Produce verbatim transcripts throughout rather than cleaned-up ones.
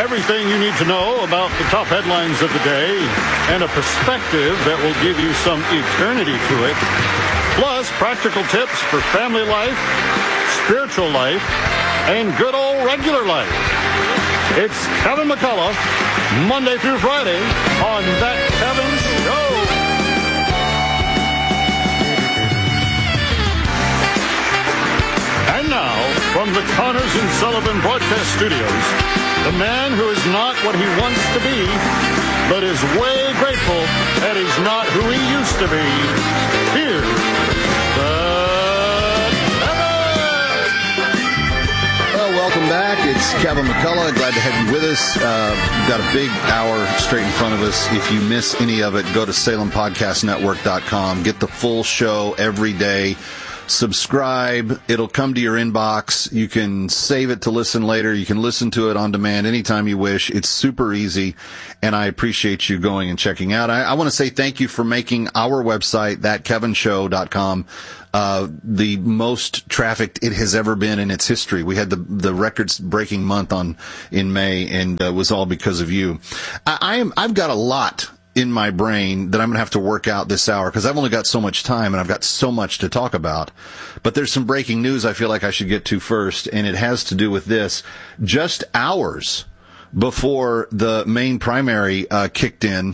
Everything you need to know about the top headlines of the day and a perspective that will give you some eternity to it. Plus, practical tips for family life, spiritual life, and good old regular life. It's Kevin McCullough, Monday through Friday on That Kevin Show. And now, from the Connors and Sullivan Broadcast Studios, the man who is not what he wants to be, but is way grateful that he's not who he used to be. Here's the Kevin! Well, welcome back. It's Kevin McCullough. Glad to have you with us. Uh, we've got a big hour straight in front of us. If you miss any of it, go to Salem Podcast Network dot com. Get the full show every day. Subscribe. It'll come to your inbox. You can save it to listen later. You can listen to it on demand anytime you wish. It's super easy, and I appreciate you going and checking out. I, I want to say thank you for making our website, that kevin show dot com, uh, the most trafficked it has ever been in its history. We had the the records-breaking month on in May, and uh, was all because of you. I, I am. I've got a lot in my brain that I'm going to have to work out this hour because I've only got so much time and I've got so much to talk about. But there's some breaking news I feel like I should get to first, and it has to do with this. Just hours before the main primary uh, kicked in,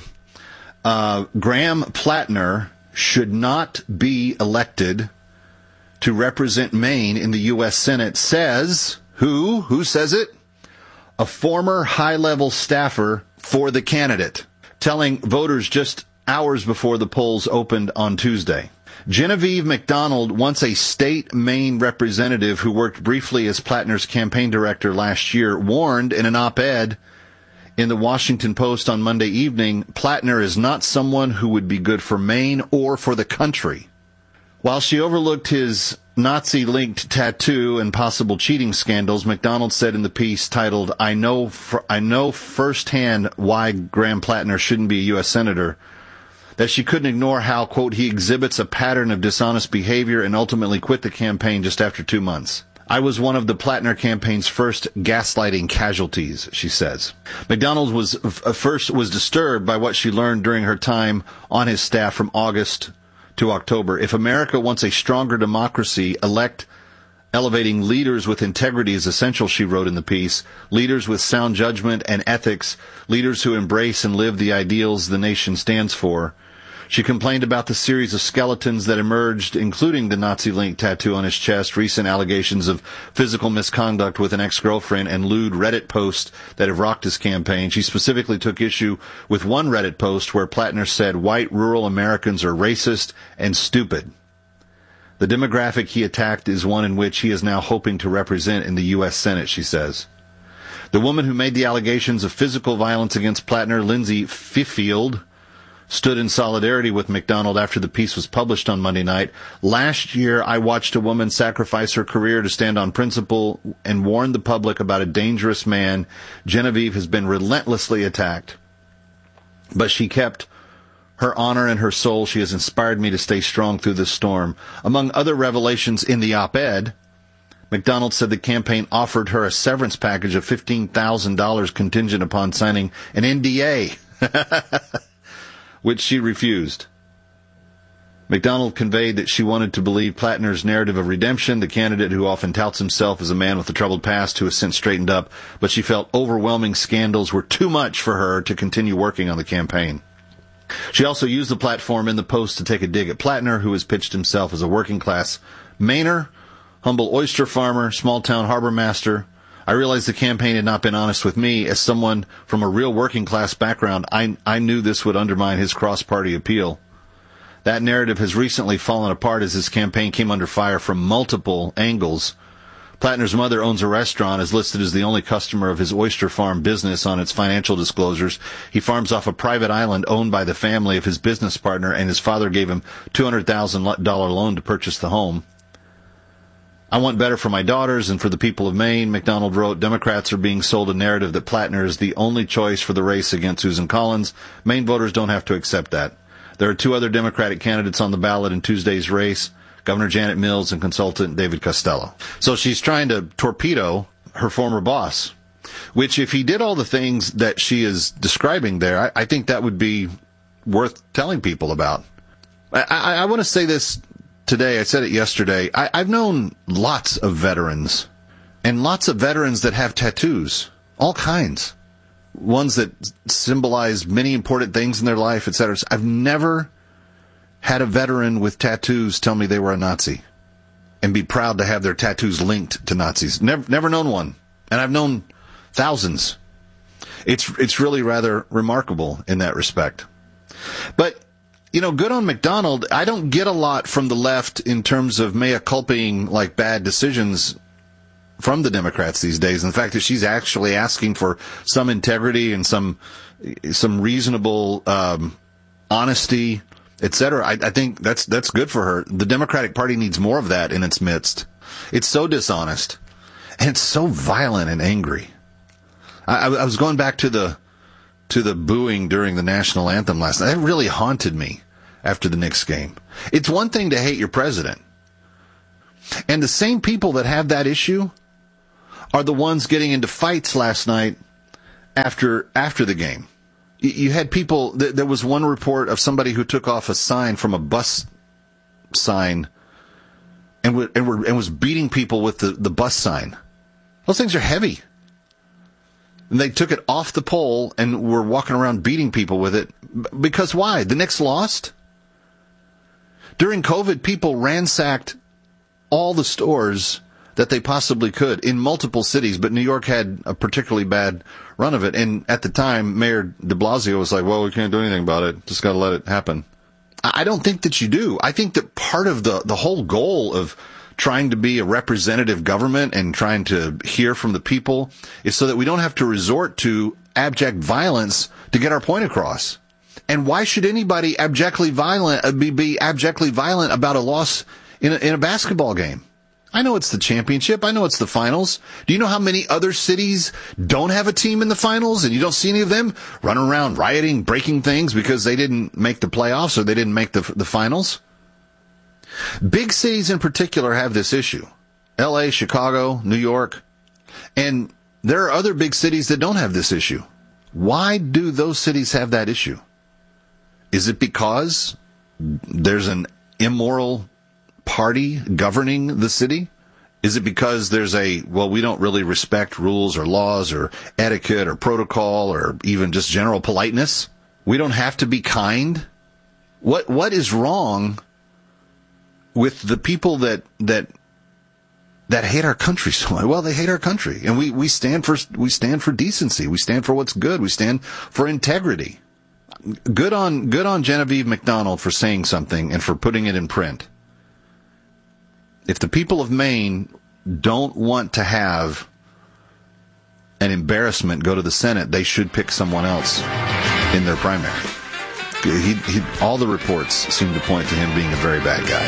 uh, Graham Plattner should not be elected to represent Maine in the U S Senate, says who? Who says it? A former high-level staffer for the candidate, telling voters just hours before the polls opened on Tuesday. Genevieve McDonald, once a state Maine representative who worked briefly as Plattner's campaign director last year, warned in an op-ed in the Washington Post on Monday evening, Plattner is not someone who would be good for Maine or for the country. While she overlooked his Nazi-linked tattoo and possible cheating scandals, McDonald said in the piece titled, I know for, I know firsthand why Graham Plattner shouldn't be a U S Senator, that she couldn't ignore how, quote, he exhibits a pattern of dishonest behavior and ultimately quit the campaign just after two months. I was one of the Plattner campaign's first gaslighting casualties, she says. McDonald was uh, first was disturbed by what she learned during her time on his staff from August to October. If America wants a stronger democracy, elect elevating leaders with integrity is essential, she wrote in the piece. Leaders with sound judgment and ethics, leaders who embrace and live the ideals the nation stands for. She complained about the series of skeletons that emerged, including the Nazi-linked tattoo on his chest, recent allegations of physical misconduct with an ex-girlfriend, and lewd Reddit posts that have rocked his campaign. She specifically took issue with one Reddit post where Plattner said white rural Americans are racist and stupid. The demographic he attacked is one in which he is now hoping to represent in the U S Senate, she says. The woman who made the allegations of physical violence against Plattner, Lindsay Fifield, stood in solidarity with McDonald after the piece was published on Monday night. Last year, I watched a woman sacrifice her career to stand on principle and warn the public about a dangerous man. Genevieve has been relentlessly attacked, but she kept her honor and her soul. She has inspired me to stay strong through this storm. Among other revelations in the op-ed, McDonald said the campaign offered her a severance package of fifteen thousand dollars contingent upon signing an N D A. Which she refused. McDonald conveyed that she wanted to believe Plattner's narrative of redemption, the candidate who often touts himself as a man with a troubled past who has since straightened up, but she felt overwhelming scandals were too much for her to continue working on the campaign. She also used the platform in the Post to take a dig at Plattner, who has pitched himself as a working-class Mainer, humble oyster farmer, small-town harbor master. I realized the campaign had not been honest with me. As someone from a real working-class background, I, I knew this would undermine his cross-party appeal. That narrative has recently fallen apart as his campaign came under fire from multiple angles. Plattner's mother owns a restaurant, is listed as the only customer of his oyster farm business on its financial disclosures. He farms off a private island owned by the family of his business partner, and his father gave him two hundred thousand dollars loan to purchase the home. I want better for my daughters and for the people of Maine, McDonald wrote. Democrats are being sold a narrative that Plattner is the only choice for the race against Susan Collins. Maine voters don't have to accept that. There are two other Democratic candidates on the ballot in Tuesday's race, Governor Janet Mills and consultant David Costello. So she's trying to torpedo her former boss. Which, if he did all the things that she is describing there, I, I think that would be worth telling people about. I, I, I want to say this today. I said it yesterday. I, I've known lots of veterans, and lots of veterans that have tattoos, all kinds. Ones that symbolize many important things in their life, et cetera. I've never had a veteran with tattoos tell me they were a Nazi and be proud to have their tattoos linked to Nazis. Never, never known one. And I've known thousands. It's, it's really rather remarkable in that respect. But, you know, good on McDonald. I don't get a lot from the left in terms of mea culpaing like bad decisions from the Democrats these days. And the fact that she's actually asking for some integrity and some, some reasonable, um, honesty, et cetera. I, I think that's, that's good for her. The Democratic Party needs more of that in its midst. It's so dishonest and it's so violent and angry. I, I was going back to the, to the booing during the national anthem last night. That really haunted me after the Knicks game. It's one thing to hate your president. And the same people that have that issue are the ones getting into fights last night after after the game. You had people, there was one report of somebody who took off a sign from a bus sign and, w- and, were, and was beating people with the, the bus sign. Those things are heavy. And they took it off the pole and were walking around beating people with it. Because why? The Knicks lost? During COVID, people ransacked all the stores that they possibly could in multiple cities, but New York had a particularly bad run of it. And at the time, Mayor de Blasio was like, well, we can't do anything about it. Just got to let it happen. I don't think that you do. I think that part of the, the whole goal of trying to be a representative government and trying to hear from the people is so that we don't have to resort to abject violence to get our point across. And why should anybody abjectly violent be, be abjectly violent about a loss in a, in a basketball game? I know it's the championship. I know it's the finals. Do you know how many other cities don't have a team in the finals and you don't see any of them running around rioting, breaking things because they didn't make the playoffs or they didn't make the, the finals? Big cities in particular have this issue. L A, Chicago, New York. And there are other big cities that don't have this issue. Why do those cities have that issue? Is it because there's an immoral party governing the city? Is it because there's a, well, we don't really respect rules or laws or etiquette or protocol or even just general politeness? We don't have to be kind? What what is wrong with the people that that that hate our country so much? Well, they hate our country, and we, we stand for we stand for decency. We stand for what's good. We stand for integrity. Good on good on Genevieve McDonald for saying something and for putting it in print. If the people of Maine don't want to have an embarrassment go to the Senate, they should pick someone else in their primary. He, he, all the reports seem to point to him being a very bad guy.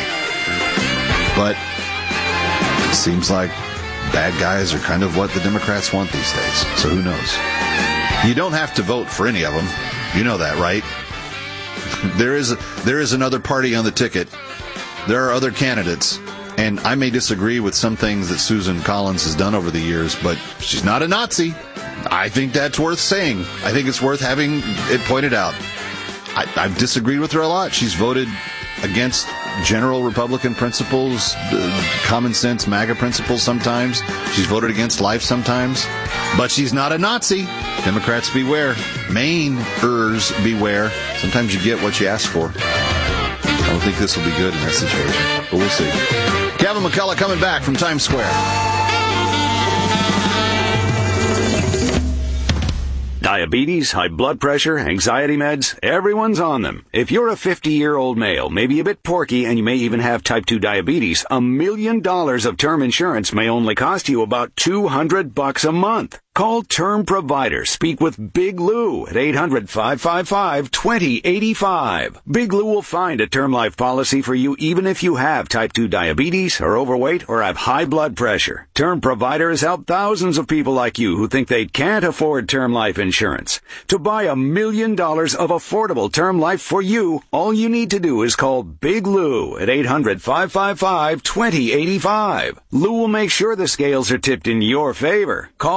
But it seems like bad guys are kind of what the Democrats want these days. So who knows? You don't have to vote for any of them. You know that, right? There is a, there is another party on the ticket. There are other candidates. And I may disagree with some things that Susan Collins has done over the years, but she's not a Nazi. I think that's worth saying. I think it's worth having it pointed out. I, I've disagreed with her a lot. She's voted against general Republican principles, uh, common sense MAGA principles sometimes. She's voted against life sometimes. But she's not a Nazi. Democrats beware. Mainers beware. Sometimes you get what you ask for. I don't think this will be good in that situation, but we'll see. Kevin McCullough coming back from Times Square. Diabetes, high blood pressure, anxiety meds, everyone's on them. If you're a fifty-year-old male, maybe a bit porky, and you may even have type two diabetes, a million dollars of term insurance may only cost you about two hundred bucks a month. Call Term Provider. Speak with Big Lou at eight hundred, five five five, two zero eight five. Big Lou will find a term life policy for you even if you have type two diabetes, are overweight, or have high blood pressure. Term Provider has helped thousands of people like you who think they can't afford term life insurance. To buy a million dollars of affordable term life for you, all you need to do is call Big Lou at eight hundred, five five five, two zero eight five. Lou will make sure the scales are tipped in your favor. Call eight hundred,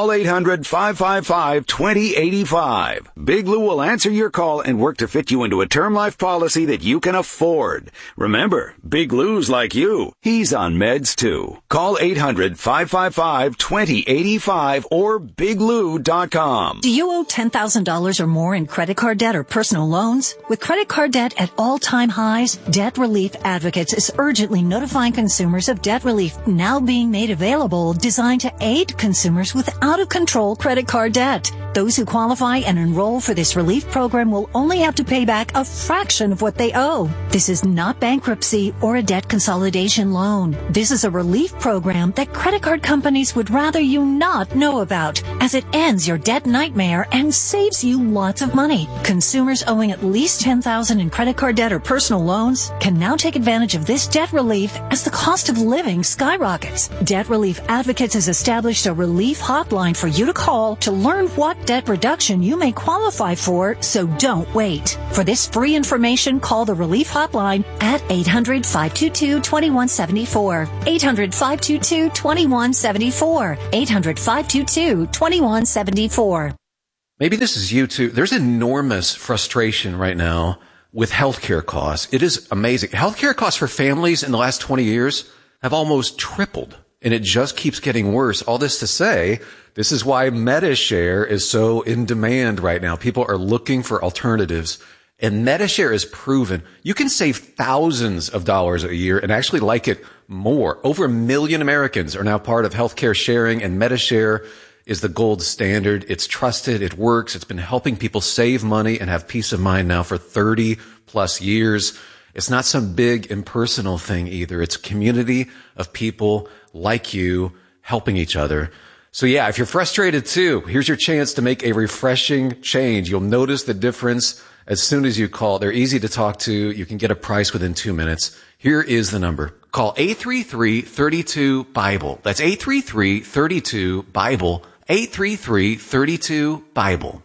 hundred, five five five, two zero eight five. Big Lou will answer your call and work to fit you into a term life policy that you can afford. Remember, Big Lou's like you. He's on meds too. Call eight hundred, five five five, two zero eight five or big lou dot com. Do you owe ten thousand dollars or more in credit card debt or personal loans? With credit card debt at all-time highs, Debt Relief Advocates is urgently notifying consumers of debt relief now being made available, designed to aid consumers with out-of-control credit card debt. Those who qualify and enroll for this relief program will only have to pay back a fraction of what they owe. This is not bankruptcy or a debt consolidation loan. This is a relief program that credit card companies would rather you not know about, as it ends your debt nightmare and saves you lots of money. Consumers owing at least ten thousand dollars in credit card debt or personal loans can now take advantage of this debt relief as the cost of living skyrockets. Debt Relief Advocates has established a relief hotline for you to call to learn what debt reduction you may qualify for, so don't wait. For this free information, call the Relief Hotline at eight hundred, five two two, two one seven four. eight hundred, five two two, two one seven four. eight hundred, five two two, two one seven four. Maybe this is you too. There's enormous frustration right now with healthcare costs. It is amazing. Healthcare costs for families in the last twenty years have almost tripled, and it just keeps getting worse. All this to say, this is why MediShare is so in demand right now. People are looking for alternatives, and MediShare is proven you can save thousands of dollars a year and actually like it more. Over a million Americans are now part of healthcare sharing, and MediShare is the gold standard. It's trusted. It works. It's been helping people save money and have peace of mind now for thirty plus years. It's not some big impersonal thing either. It's a community of people like you helping each other. So yeah, if you're frustrated too, here's your chance to make a refreshing change. You'll notice the difference as soon as you call. They're easy to talk to. You can get a price within two minutes. Here is the number. Call eight three three, three two, BIBLE. That's eight three three, three two, BIBLE. eight three three, three two, BIBLE.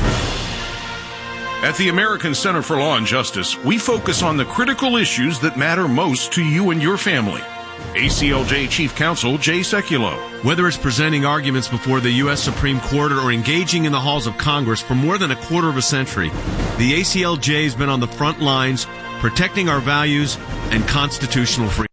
At the American Center for Law and Justice, we focus on the critical issues that matter most to you and your family. A C L J Chief Counsel Jay Sekulow. Whether it's presenting arguments before the U S Supreme Court or engaging in the halls of Congress for more than a quarter of a century, the A C L J has been on the front lines protecting our values and constitutional freedom.